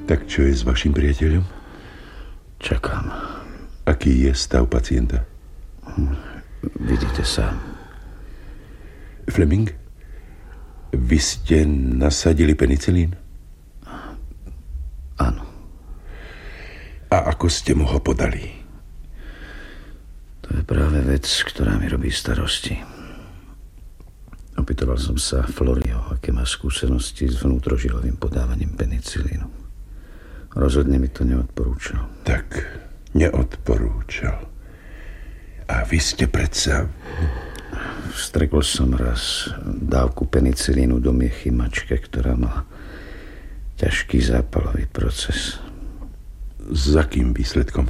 Tak čo je s vašim priateľom? Čakám. Aký je stav pacienta? Vidíte sám. Fleming, vy ste nasadili penicilín? Áno. A ako ste mu ho podali? To je práve vec, ktorá mi robí starosti. Opýtoval som sa Floriho, aké má skúsenosti s vnútrožilovým podávaním penicilínu. Rozhodne mi to neodporúčal. Tak, neodporúčal. A vy ste predsa... Vstrekol som raz dávku penicilínu do miechy mačke, ktorá mala ťažký zápalový proces. S akým výsledkom?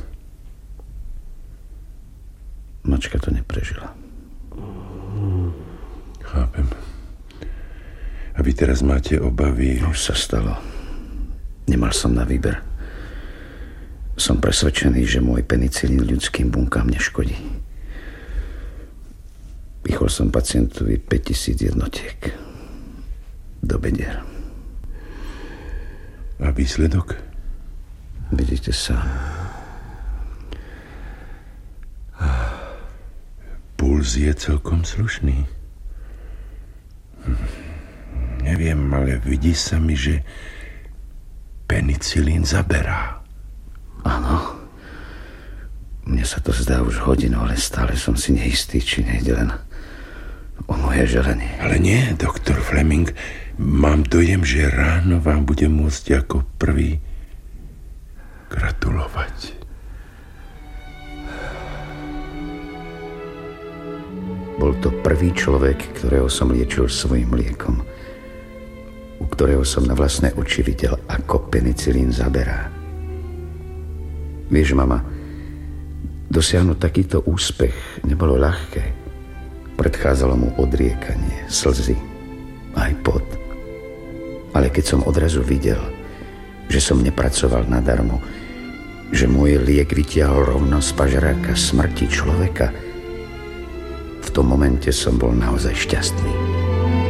Mačka to neprežila. Chápem. A vy teraz máte obavy? Už sa stalo. Nemal som na výber. Som presvedčený, že môj penicilín ľudským bunkám neškodí. Pichol som pacientovi 5000 jednotiek do bedier. A výsledok? Vidíte sám. Puls je celkom slušný. Neviem, ale vidí sa mi, že penicilín zaberá. Áno. Mne sa to zdá už hodinu, ale stále som si neistý, či nejde len o moje želenie. Ale nie, doktor Fleming. Mám dojem, že ráno vám budem môcť ako prvý gratulovať. Bol to prvý človek, ktorého som liečil svojim liekom. U ktorého som na vlastné oči videl, ako penicilín zaberá. Vieš, mama, dosiahnuť takýto úspech nebolo ľahké. Predchádzalo mu odriekanie, slzy, aj pot. Ale keď som odrazu videl, že som nepracoval nadarmo, že môj liek vytiahol rovno z pažeráka smrti človeka, v tom momente som bol naozaj šťastný.